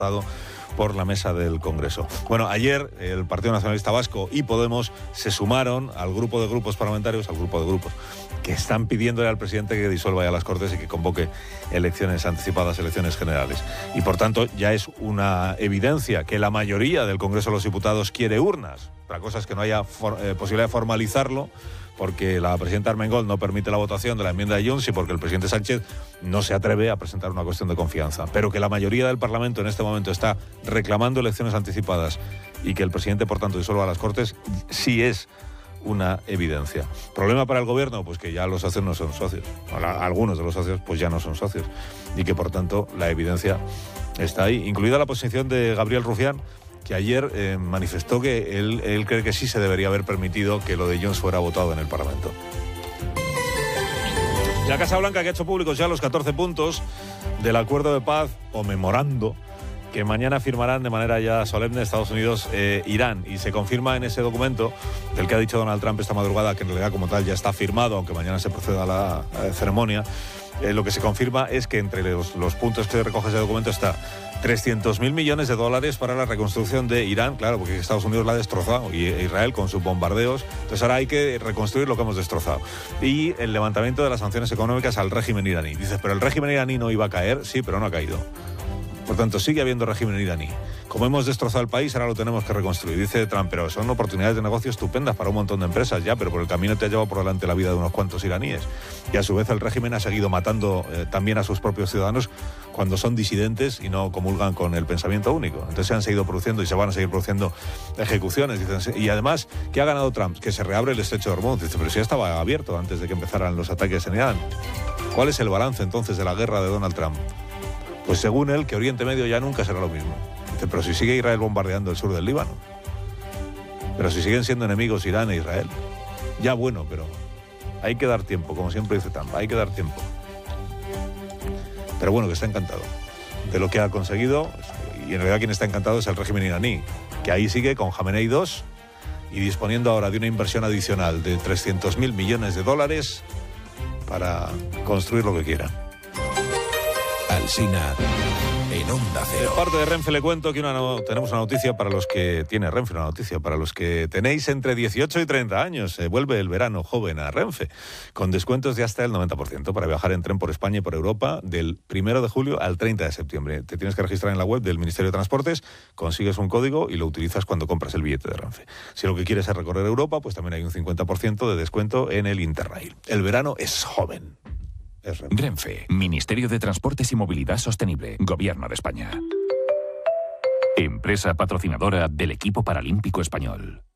por la mesa del Congreso. Bueno, ayer el Partido Nacionalista Vasco y Podemos se sumaron al grupo de grupos parlamentarios, que están pidiéndole al presidente que disuelva ya las Cortes y que convoque elecciones anticipadas, elecciones generales. Y por tanto ya es una evidencia que la mayoría del Congreso de los Diputados quiere urnas. Otra cosa es que no haya posibilidad de formalizarlo, porque la presidenta Armengol no permite la votación de la enmienda de Junts y porque el presidente Sánchez no se atreve a presentar una cuestión de confianza. Pero que la mayoría del Parlamento en este momento está reclamando elecciones anticipadas y que el presidente, por tanto, disuelva las Cortes, sí es una evidencia. ¿Problema para el gobierno? Pues que ya los socios no son socios. Algunos de los socios pues ya no son socios. Y que, por tanto, la evidencia está ahí. Incluida la posición de Gabriel Rufián, que ayer manifestó que él cree que sí se debería haber permitido que lo de Junts fuera votado en el Parlamento. La Casa Blanca, que ha hecho públicos ya los 14 puntos del acuerdo de paz o memorando que mañana firmarán de manera ya solemne Estados Unidos Irán, y se confirma en ese documento del que ha dicho Donald Trump esta madrugada, que en realidad como tal ya está firmado, aunque mañana se proceda a la ceremonia. Lo que se confirma es que entre los puntos que recoge ese documento está 300.000 millones de dólares para la reconstrucción de Irán, claro, porque Estados Unidos la ha destrozado, y Israel con sus bombardeos. Entonces ahora hay que reconstruir lo que hemos destrozado. Y el levantamiento de las sanciones económicas al régimen iraní. Dices, pero el régimen iraní no iba a caer. Sí, pero no ha caído. Por tanto, sigue habiendo régimen iraní. Como hemos destrozado el país, ahora lo tenemos que reconstruir. Dice Trump, pero son oportunidades de negocio estupendas para un montón de empresas ya, pero por el camino te ha llevado por delante la vida de unos cuantos iraníes. Y a su vez el régimen ha seguido matando también a sus propios ciudadanos cuando son disidentes y no comulgan con el pensamiento único. Entonces se han seguido produciendo y se van a seguir produciendo ejecuciones. Dicen, y además, ¿qué ha ganado Trump? Que se reabre el estrecho de Hormuz. Dice, pero si ya estaba abierto antes de que empezaran los ataques en Irán. ¿Cuál es el balance entonces de la guerra de Donald Trump? Pues según él, que Oriente Medio ya nunca será lo mismo. Dice, pero si sigue Israel bombardeando el sur del Líbano. Pero si siguen siendo enemigos Irán e Israel. Ya bueno, pero hay que dar tiempo, como siempre dice Trump, hay que dar tiempo. Pero bueno, que está encantado de lo que ha conseguido, y en realidad quien está encantado es el régimen iraní, que ahí sigue con Jamenei II y disponiendo ahora de una inversión adicional de 300.000 millones de dólares para construir lo que quiera. Alsina, en Onda Cero. De parte de Renfe le cuento que tenemos una noticia para los que... Tiene Renfe una noticia para los que tenéis entre 18 y 30 años. Vuelve el verano joven a Renfe, con descuentos de hasta el 90% para viajar en tren por España y por Europa del 1 de julio al 30 de septiembre. Te tienes que registrar en la web del Ministerio de Transportes, consigues un código y lo utilizas cuando compras el billete de Renfe. Si lo que quieres es recorrer Europa, pues también hay un 50% de descuento en el Interrail. El verano es joven. Renfe, Ministerio de Transportes y Movilidad Sostenible, Gobierno de España. Empresa patrocinadora del equipo paralímpico español.